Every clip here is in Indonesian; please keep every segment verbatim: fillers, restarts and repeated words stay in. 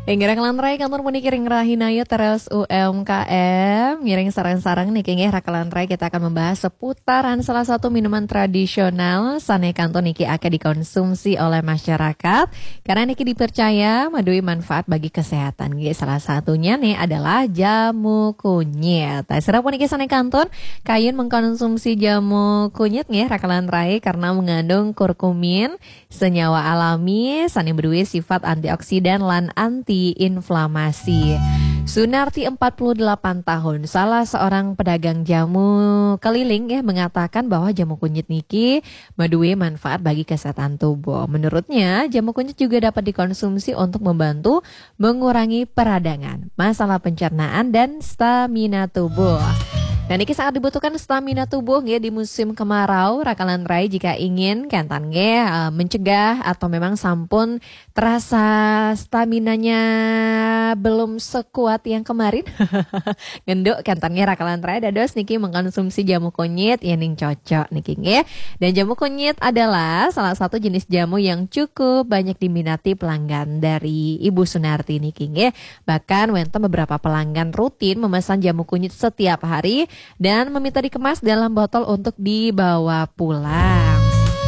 Inggerang lantrai kantor puniki ring rahinayo teras U M K M. Ngiring sarang-sarang nih kayaknya rakalantrai kita akan membahas seputaran salah satu minuman tradisional sane kantor niki akan dikonsumsi oleh masyarakat. Karena niki dipercaya madui manfaat bagi kesehatan. Nggih, salah satunya nih adalah jamu kunyit. Serap puniki sane kantor kayun mengkonsumsi jamu kunyit nggih rakalantrai karena mengandung kurkumin, senyawa alami sane berdua sifat antioksidan lan anti inflamasi. Sunarti empat puluh delapan tahun, salah seorang pedagang jamu keliling ya mengatakan bahwa jamu kunyit niki madue manfaat bagi kesehatan tubuh. Menurutnya, jamu kunyit juga dapat dikonsumsi untuk membantu mengurangi peradangan, masalah pencernaan dan stamina tubuh. Dan ini sangat dibutuhkan stamina tubuh ya di musim kemarau. Rakalan rai jika ingin kentan ya mencegah atau memang sampun terasa staminanya belum sekuat yang kemarin. Ngenduk kentannya rakalan rai dados niki mengkonsumsi jamu kunyit yang ning cocok niki ya. Dan jamu kunyit adalah salah satu jenis jamu yang cukup banyak diminati pelanggan dari Ibu Sunarti niki ya. Bahkan wenten beberapa pelanggan rutin memesan jamu kunyit setiap hari dan meminta dikemas dalam botol untuk dibawa pulang.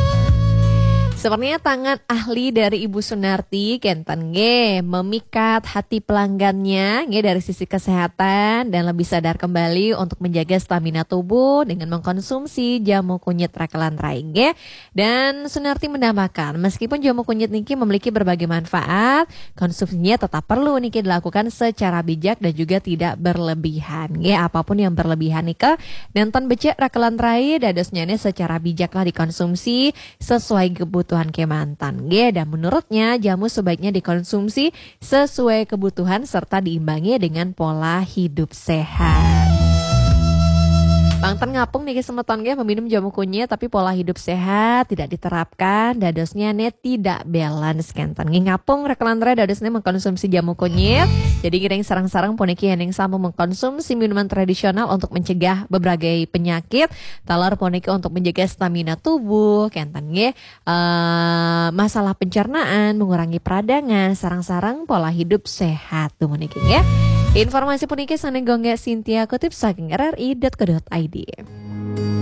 Sepertinya tangan ahli dari Ibu Sunarti Kentan G memikat hati pelanggannya G dari sisi kesehatan dan lebih sadar kembali untuk menjaga stamina tubuh dengan mengkonsumsi jamu kunyit rakalan rai G. Dan Sunarti menambahkan meskipun jamu kunyit niki memiliki berbagai manfaat, konsumsinya tetap perlu niki dilakukan secara bijak dan juga tidak berlebihan G. Apapun yang berlebihan nika nonton becek rakalan rai dadosnya secara bijaklah dikonsumsi sesuai kebutuhan kebutuhan kemantan G. Dan menurutnya jamu sebaiknya dikonsumsi sesuai kebutuhan serta diimbangi dengan pola hidup sehat. Bangtan ngapung nih kesemeton G meminum jamu kunyit tapi pola hidup sehat tidak diterapkan, dadosnya net tidak balance kentan. Nggih ngapung rekalantre dadosnya mengkonsumsi jamu kunyit. Jadi giring sarang-sarang poneki yang sama mengkonsumsi minuman tradisional untuk mencegah berbagai penyakit. Talar poneki untuk menjaga stamina tubuh kentan nggih. Uh, masalah pencernaan, mengurangi peradangan, sarang-sarang pola hidup sehat tuh poneki ya. Informasi puniki saneng gongga Cynthia kutip saking r r i dot co dot i d.